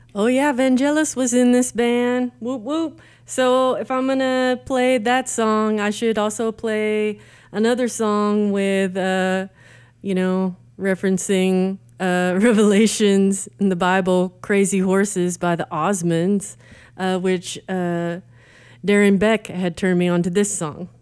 Oh yeah, Vangelis was in this band. Whoop whoop. So if I'm gonna play that song, I should also play another song with, referencing Revelations in the Bible, "Crazy Horses" by the Osmonds, which Darren Beck had turned me on to this song.